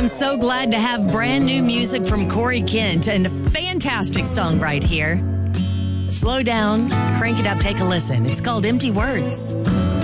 am so glad to have brand new music from Corey Kent and a fantastic song right here. Slow down, crank it up, take a listen. It's called Empty Words.